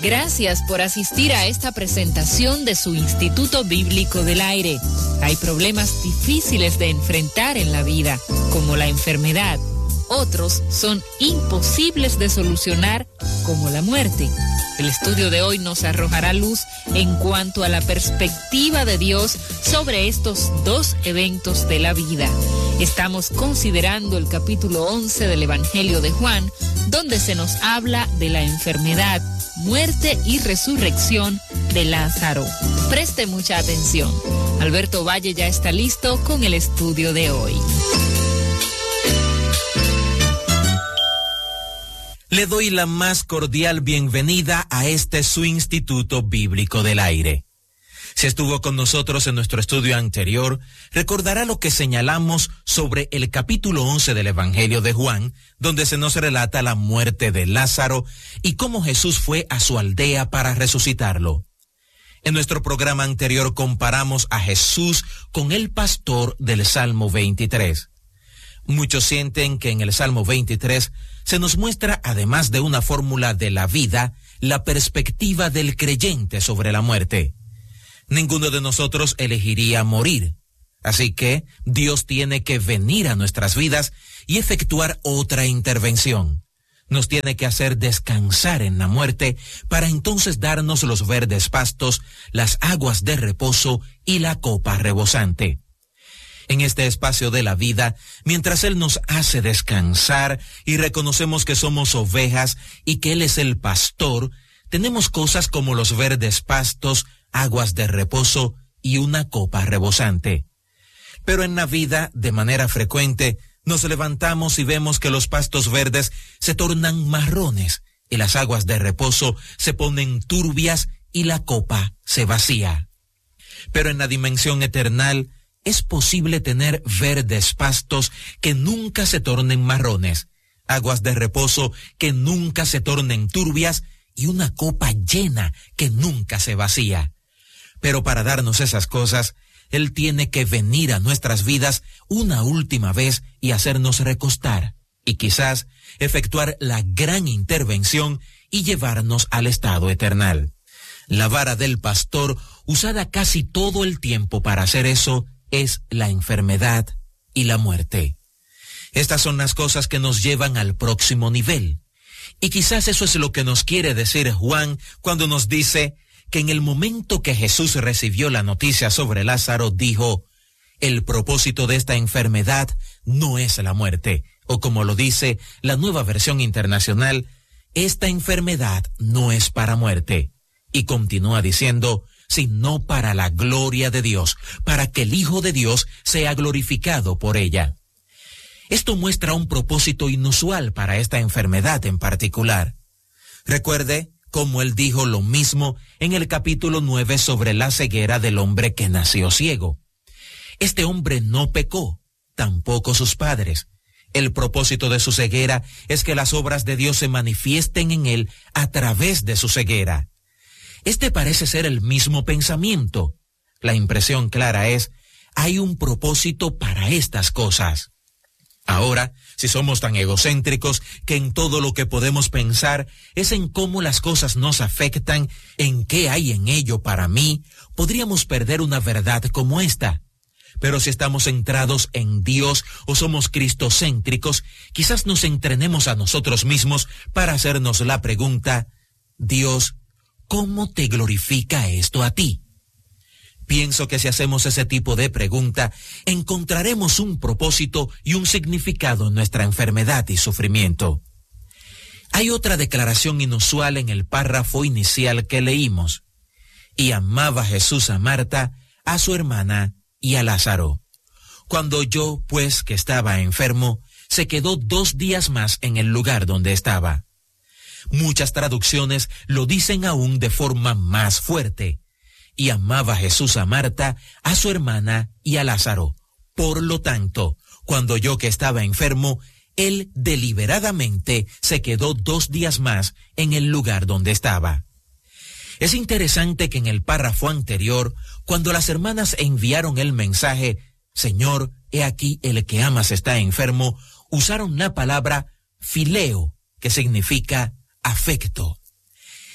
Gracias por asistir a esta presentación de su Instituto Bíblico del Aire. Hay problemas difíciles de enfrentar en la vida, como la enfermedad. Otros son imposibles de solucionar, como la muerte. El estudio de hoy nos arrojará luz en cuanto a la perspectiva de Dios sobre estos dos eventos de la vida. Estamos considerando el capítulo 11 del Evangelio de Juan, donde se nos habla de la enfermedad, muerte y resurrección de Lázaro. Preste mucha atención. Alberto Valle ya está listo con el estudio de hoy. Le doy la más cordial bienvenida a este su Instituto Bíblico del Aire. Si estuvo con nosotros en nuestro estudio anterior, recordará lo que señalamos sobre el capítulo 11 del Evangelio de Juan, donde se nos relata la muerte de Lázaro y cómo Jesús fue a su aldea para resucitarlo. En nuestro programa anterior comparamos a Jesús con el pastor del Salmo 23. Muchos sienten que en el Salmo 23 se nos muestra, además de una fórmula de la vida, la perspectiva del creyente sobre la muerte. Ninguno de nosotros elegiría morir. Así que Dios tiene que venir a nuestras vidas y efectuar otra intervención. Nos tiene que hacer descansar en la muerte para entonces darnos los verdes pastos, las aguas de reposo y la copa rebosante. En este espacio de la vida, mientras Él nos hace descansar y reconocemos que somos ovejas y que Él es el pastor, tenemos cosas como los verdes pastos, aguas de reposo y una copa rebosante. Pero en la vida, de manera frecuente, nos levantamos y vemos que los pastos verdes se tornan marrones y las aguas de reposo se ponen turbias y la copa se vacía. Pero en la dimensión eternal, es posible tener verdes pastos que nunca se tornen marrones, aguas de reposo que nunca se tornen turbias y una copa llena que nunca se vacía. Pero para darnos esas cosas, Él tiene que venir a nuestras vidas una última vez y hacernos recostar, y quizás efectuar la gran intervención y llevarnos al estado eternal. La vara del pastor, usada casi todo el tiempo para hacer eso, es la enfermedad y la muerte. Estas son las cosas que nos llevan al próximo nivel. Y quizás eso es lo que nos quiere decir Juan cuando nos dice que en el momento que Jesús recibió la noticia sobre Lázaro, dijo, el propósito de esta enfermedad no es la muerte, o como lo dice la Nueva Versión Internacional, esta enfermedad no es para muerte. Y continúa diciendo, sino para la gloria de Dios, para que el Hijo de Dios sea glorificado por ella. Esto muestra un propósito inusual para esta enfermedad en particular. Recuerde cómo Él dijo lo mismo en el capítulo 9 sobre la ceguera del hombre que nació ciego. Este hombre no pecó, tampoco sus padres. El propósito de su ceguera es que las obras de Dios se manifiesten en él a través de su ceguera. Este parece ser el mismo pensamiento. La impresión clara es, hay un propósito para estas cosas. Ahora, si somos tan egocéntricos que en todo lo que podemos pensar es en cómo las cosas nos afectan, en qué hay en ello para mí, podríamos perder una verdad como esta. Pero si estamos centrados en Dios o somos cristocéntricos, quizás nos entrenemos a nosotros mismos para hacernos la pregunta, Dios, ¿cómo te glorifica esto a ti? Pienso que si hacemos ese tipo de pregunta, encontraremos un propósito y un significado en nuestra enfermedad y sufrimiento. Hay otra declaración inusual en el párrafo inicial que leímos. Y amaba Jesús a Marta, a su hermana y a Lázaro. Cuando oyó, pues, que estaba enfermo, se quedó 2 días más en el lugar donde estaba. Muchas traducciones lo dicen aún de forma más fuerte. Y amaba Jesús a Marta, a su hermana y a Lázaro. Por lo tanto, cuando oyó que estaba enfermo, él deliberadamente se quedó 2 días más en el lugar donde estaba. Es interesante que en el párrafo anterior, cuando las hermanas enviaron el mensaje, Señor, he aquí el que amas está enfermo, usaron la palabra fileo, que significa afecto.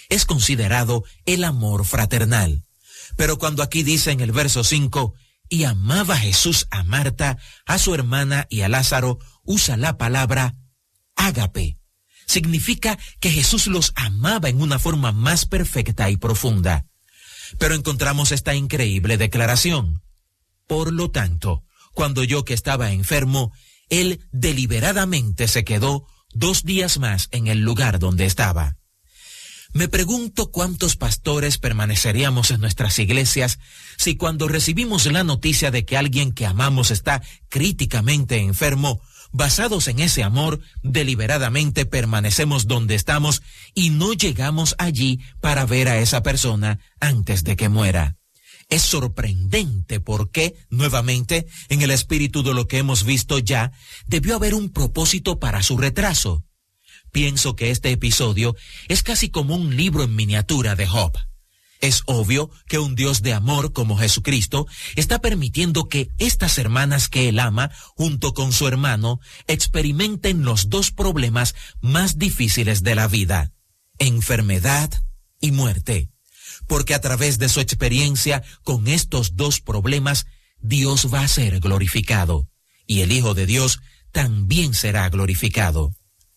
es considerado el amor fraternal. Pero cuando aquí dice en el verso 5, y amaba Jesús a Marta, a su hermana y a Lázaro, usa la palabra ágape. Significa que Jesús los amaba en una forma más perfecta y profunda. Pero encontramos esta increíble declaración. Por lo tanto, cuando yo que estaba enfermo, Él deliberadamente se quedó 2 días más en el lugar donde estaba. Me pregunto cuántos pastores permaneceríamos en nuestras iglesias si cuando recibimos la noticia de que alguien que amamos está críticamente enfermo, basados en ese amor, deliberadamente permanecemos donde estamos y no llegamos allí para ver a esa persona antes de que muera. Es sorprendente porque, nuevamente, en el espíritu de lo que hemos visto ya, debió haber un propósito para su retraso. Pienso que este episodio es casi como un libro en miniatura de Job. Es obvio que un Dios de amor como Jesucristo está permitiendo que estas hermanas que Él ama, junto con su hermano, experimenten los 2 problemas más difíciles de la vida: enfermedad y muerte. Porque a través de su experiencia con estos 2 problemas, Dios va a ser glorificado, y el Hijo de Dios también será glorificado.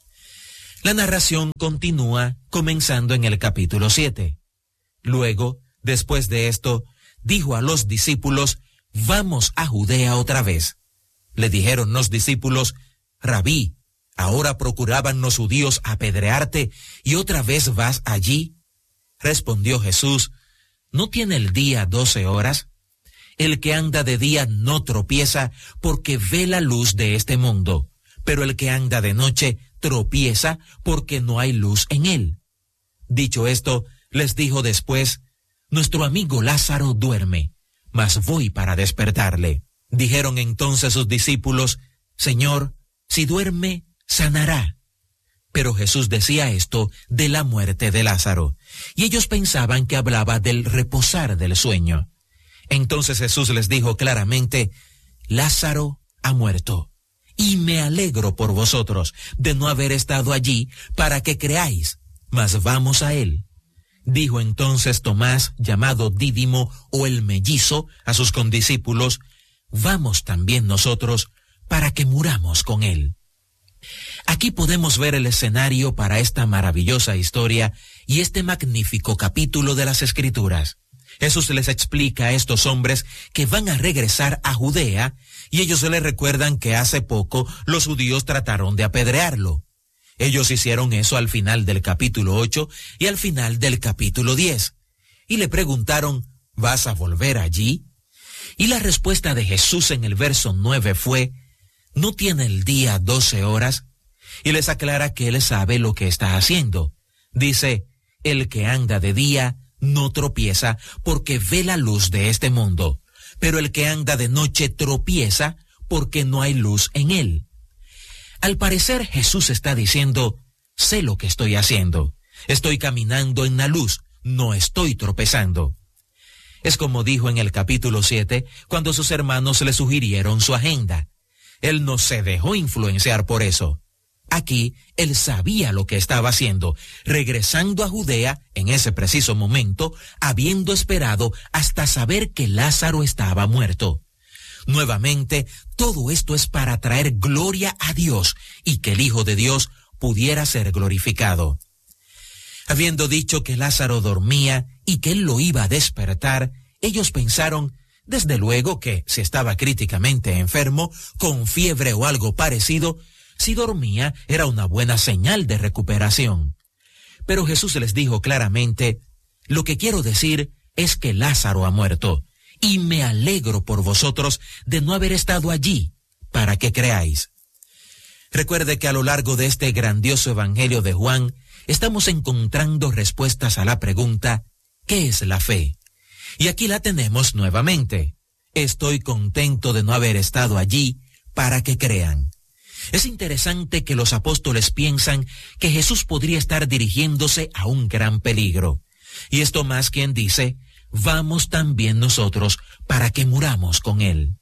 La narración continúa comenzando en el capítulo 7. Luego, después de esto, dijo a los discípulos, vamos a Judea otra vez. Le dijeron los discípulos, Rabí, ¿ahora procuraban los judíos apedrearte y otra vez vas allí? Respondió Jesús, ¿no tiene el día 12 horas? El que anda de día no tropieza porque ve la luz de este mundo, pero el que anda de noche tropieza porque no hay luz en él. Dicho esto, les dijo después, nuestro amigo Lázaro duerme, mas voy para despertarle. Dijeron entonces sus discípulos, Señor, si duerme, sanará. Pero Jesús decía esto de la muerte de Lázaro, y ellos pensaban que hablaba del reposar del sueño. Entonces Jesús les dijo claramente, Lázaro ha muerto. Y me alegro por vosotros de no haber estado allí para que creáis, mas vamos a él. Dijo entonces Tomás, llamado Dídimo o el mellizo, a sus condiscípulos, vamos también nosotros para que muramos con él. Aquí podemos ver el escenario para esta maravillosa historia y este magnífico capítulo de las Escrituras. Jesús les explica a estos hombres que van a regresar a Judea y ellos les recuerdan que hace poco los judíos trataron de apedrearlo. Ellos hicieron eso al final del capítulo 8 y al final del capítulo 10. Y le preguntaron, ¿vas a volver allí? Y la respuesta de Jesús en el verso 9 fue, ¿no tiene el día 12 horas? Y les aclara que Él sabe lo que está haciendo. Dice, el que anda de día no tropieza porque ve la luz de este mundo, pero el que anda de noche tropieza porque no hay luz en él. Al parecer Jesús está diciendo, sé lo que estoy haciendo, estoy caminando en la luz, no estoy tropezando. Es como dijo en el capítulo 7, cuando sus hermanos le sugirieron su agenda. Él no se dejó influenciar por eso. Aquí, él sabía lo que estaba haciendo, regresando a Judea en ese preciso momento, habiendo esperado hasta saber que Lázaro estaba muerto. Nuevamente, todo esto es para traer gloria a Dios y que el Hijo de Dios pudiera ser glorificado. Habiendo dicho que Lázaro dormía y que él lo iba a despertar, ellos pensaron, desde luego que si estaba críticamente enfermo, con fiebre o algo parecido, si dormía era una buena señal de recuperación. Pero Jesús les dijo claramente, lo que quiero decir es que Lázaro ha muerto, y me alegro por vosotros de no haber estado allí, para que creáis. Recuerde que a lo largo de este grandioso Evangelio de Juan, estamos encontrando respuestas a la pregunta, ¿qué es la fe? Y aquí la tenemos nuevamente. Estoy contento de no haber estado allí, para que crean. Es interesante que los apóstoles piensan que Jesús podría estar dirigiéndose a un gran peligro. Y es Tomás quien dice, vamos también nosotros para que muramos con él.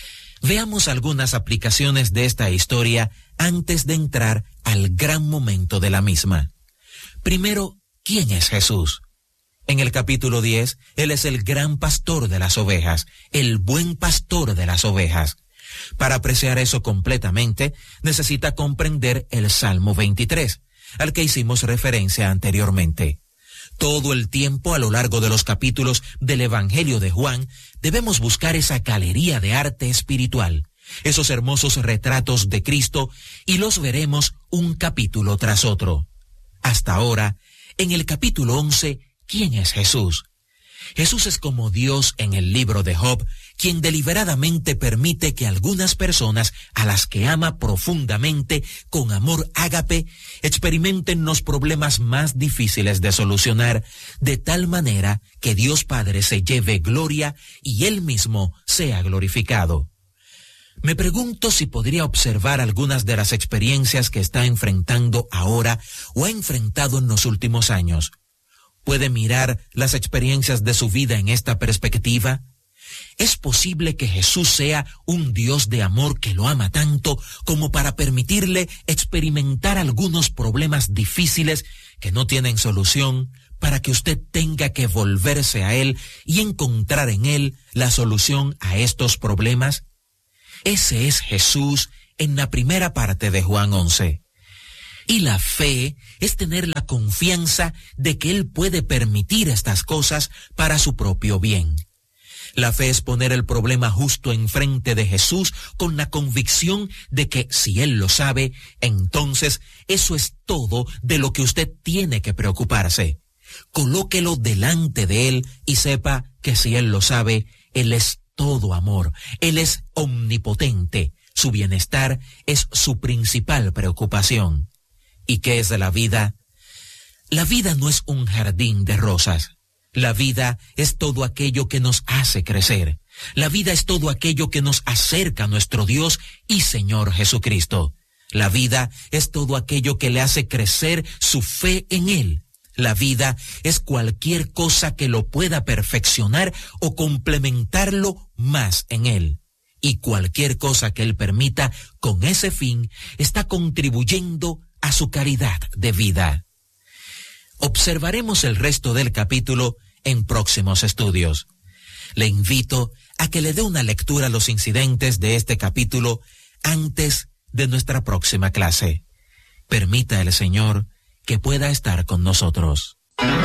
Veamos algunas aplicaciones de esta historia antes de entrar al gran momento de la misma. Primero, ¿quién es Jesús? En el capítulo 10, Él es el gran pastor de las ovejas, el buen pastor de las ovejas. Para apreciar eso completamente, necesita comprender el Salmo 23, al que hicimos referencia anteriormente. Todo el tiempo a lo largo de los capítulos del Evangelio de Juan, debemos buscar esa galería de arte espiritual, esos hermosos retratos de Cristo, y los veremos un capítulo tras otro. Hasta ahora, en el capítulo 11, ¿quién es Jesús? Jesús es como Dios en el libro de Job, quien deliberadamente permite que algunas personas a las que ama profundamente, con amor ágape, experimenten los problemas más difíciles de solucionar, de tal manera que Dios Padre se lleve gloria y Él mismo sea glorificado. Me pregunto si podría observar algunas de las experiencias que está enfrentando ahora o ha enfrentado en los últimos años. ¿Puede mirar las experiencias de su vida en esta perspectiva? ¿Es posible que Jesús sea un Dios de amor que lo ama tanto como para permitirle experimentar algunos problemas difíciles que no tienen solución, para que usted tenga que volverse a Él y encontrar en Él la solución a estos problemas? Ese es Jesús en la primera parte de Juan 11. Y la fe es tener la confianza de que Él puede permitir estas cosas para su propio bien. La fe es poner el problema justo enfrente de Jesús con la convicción de que si Él lo sabe, entonces eso es todo de lo que usted tiene que preocuparse. Colóquelo delante de Él y sepa que si Él lo sabe, Él es todo amor, Él es omnipotente, su bienestar es su principal preocupación. ¿Y qué es de la vida? La vida no es un jardín de rosas. La vida es todo aquello que nos hace crecer. La vida es todo aquello que nos acerca a nuestro Dios y Señor Jesucristo. La vida es todo aquello que le hace crecer su fe en Él. La vida es cualquier cosa que lo pueda perfeccionar o complementarlo más en Él. Y cualquier cosa que Él permita con ese fin está contribuyendo a su calidad de vida. Observaremos el resto del capítulo en próximos estudios. Le invito a que le dé una lectura a los incidentes de este capítulo antes de nuestra próxima clase. Permita el Señor que pueda estar con nosotros.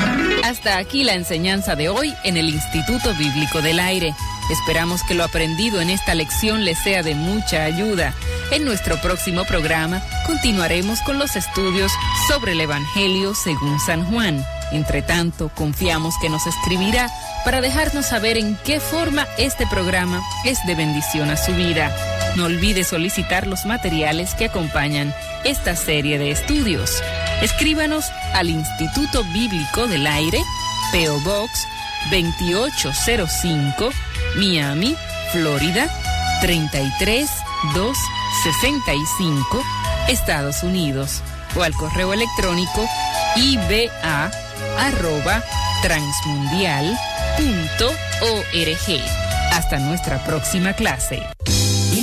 Hasta aquí la enseñanza de hoy en el Instituto Bíblico del Aire. Esperamos que lo aprendido en esta lección les sea de mucha ayuda. En nuestro próximo programa continuaremos con los estudios sobre el Evangelio según San Juan. Entre tanto, confiamos que nos escribirá para dejarnos saber en qué forma este programa es de bendición a su vida. No olvide solicitar los materiales que acompañan esta serie de estudios. Escríbanos al Instituto Bíblico del Aire, P.O. Box 2805, Miami, Florida 33265, Estados Unidos, o al correo electrónico iba@transmundial.org. Hasta nuestra próxima clase.